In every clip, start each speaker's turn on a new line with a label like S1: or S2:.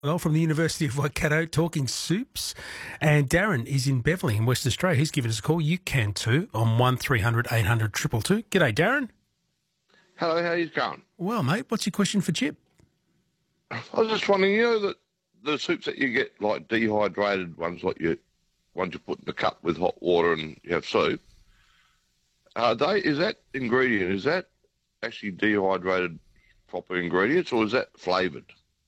S1: Well, from the University of Waikato, talking soups. And Darren is in Beverley in West Australia. He's given us a call. You can too on 1300 800 222. G'day, Darren.
S2: Hello, how you going?
S1: Well, mate, what's your question for Chip?
S2: I was just wondering, you know that the soups that you get, like dehydrated ones, ones you put in the cup with hot water and you have soup, is that ingredient, is that actually dehydrated proper ingredients or is that flavoured?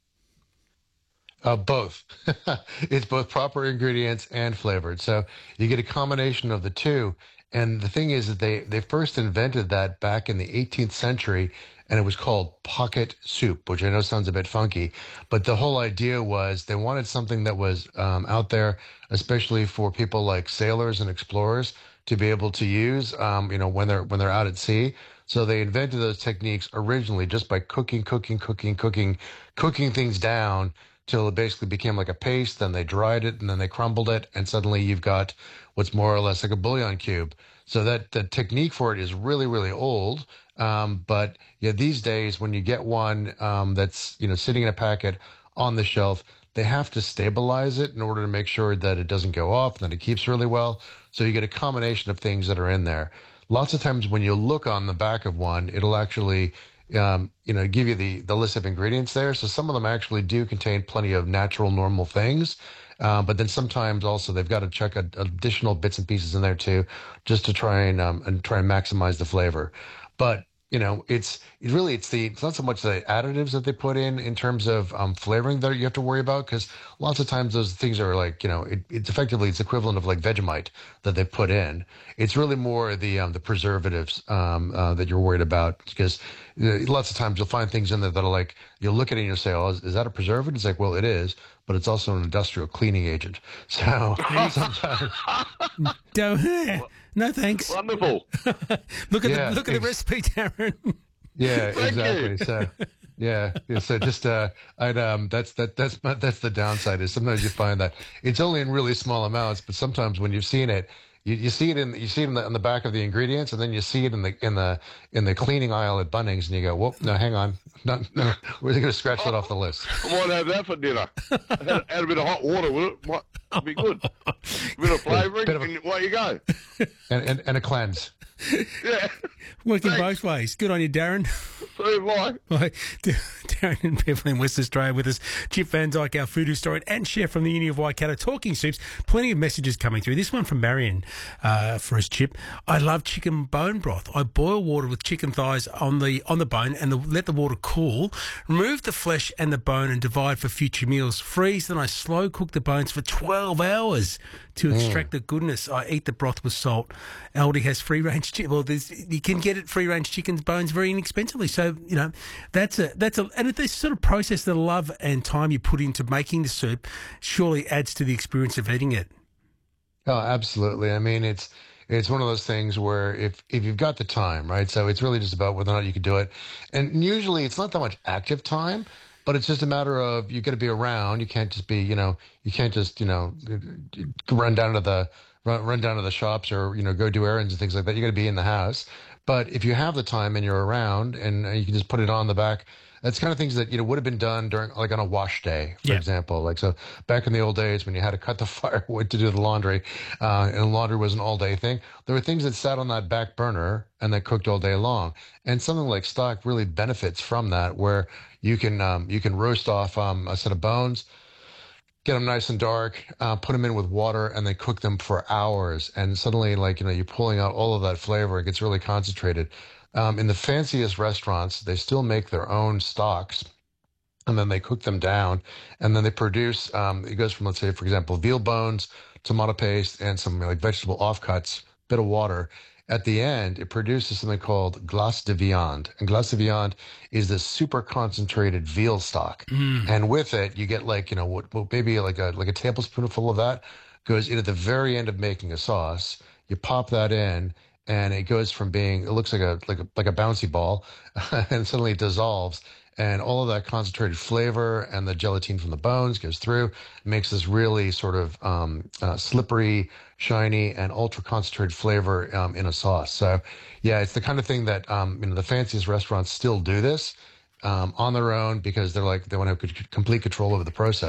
S3: Both. It's both proper ingredients and flavored. So you get a combination of the two. And the thing is that they first invented that back in the 18th century, and it was called pocket soup, which I know sounds a bit funky. But the whole idea was they wanted something that was out there, especially for people like sailors and explorers to be able to use, when they're out at sea. So they invented those techniques originally just by cooking things down till it basically became like a paste. Then they dried it and then they crumbled it, and suddenly you've got what's more or less like a bouillon cube. So that the technique for it is really, really old. But yeah, these days when you get one that's sitting in a packet on the shelf, they have to stabilize it in order to make sure that it doesn't go off and that it keeps really well. So you get a combination of things that are in there. Lots of times when you look on the back of one, it'll actually give you the list of ingredients there. So some of them actually do contain plenty of natural, normal things. But then sometimes also they've got to check additional bits and pieces in there too, just to try and maximize the flavor. But it's not so much the additives that they put in terms of flavoring that you have to worry about, because lots of times those things are like it's effectively it's equivalent of like Vegemite that they put in. It's really more the preservatives that you're worried about, because lots of times you'll find things in there that are like, you'll look at it and you'll say, oh, is that a preservative? It's like, well, it is, but it's also an industrial cleaning agent. So sometimes
S1: no thanks.
S2: Wonderful.
S1: Look at the recipe, Darren.
S3: Yeah,
S2: Thank
S3: exactly.
S2: you.
S3: So so just that's the downside is sometimes you find that it's only in really small amounts, but sometimes when you've seen it, you see it on the back of the ingredients, and then you see it in the cleaning aisle at Bunnings, and you go, whoop, no, hang on, no, we're going to scratch that off the list.
S2: I might have that for dinner. Add a bit of hot water with it. Might be good. A bit of flavouring, and away you go.
S3: And a cleanse.
S2: Yeah.
S1: Working both ways. Good on you, Darren.
S2: So am I.
S1: Darren and Beverley in West Australia with us. Chip Van Dyke, our food historian and chef from the Uni of Waikato, talking soups. Plenty of messages coming through. This one from Marion for us, Chip. I love chicken bone broth. I boil water with chicken thighs on the bone and let the water cool. Remove the flesh and the bone and divide for future meals. Freeze, then I slow cook the bones for 12 hours to extract the goodness. I eat the broth with salt. Aldi has free-range chicken. Well, you can get it free-range chicken's bones very inexpensively. So, that's and this sort of process, the love and time you put into making the soup surely adds to the experience of eating it.
S3: Oh, absolutely. I mean, it's one of those things where if you've got the time, right? So it's really just about whether or not you can do it. And usually it's not that much active time, but it's just a matter of you got to be around. You can't just be, you can't just, run down to the shops or, go do errands and things like that. You got to be in the house. But if you have the time and you're around and you can just put it on the back, that's kind of things that, would have been done during, like on a wash day, for example. Like, so back in the old days when you had to cut the firewood to do the laundry, and laundry was an all day thing, there were things that sat on that back burner and that cooked all day long. And something like stock really benefits from that, where you can roast off a set of bones, get them nice and dark, put them in with water, and then cook them for hours. And suddenly, you're pulling out all of that flavor. It gets really concentrated. In the fanciest restaurants, they still make their own stocks, and then they cook them down, and then they produce, it goes from, let's say, for example, veal bones, tomato paste, and some vegetable offcuts, bit of water. At the end, it produces something called glace de viande. And glace de viande is this super concentrated veal stock. And with it, you get maybe like a tablespoonful of that goes in at the very end of making a sauce. You pop that in, and it goes from being, it looks like a bouncy ball, and suddenly it dissolves. And all of that concentrated flavor and the gelatin from the bones goes through, makes this really sort of slippery, shiny, and ultra concentrated flavor in a sauce. So, yeah, it's the kind of thing that the fanciest restaurants still do this on their own, because they want to have complete control over the process.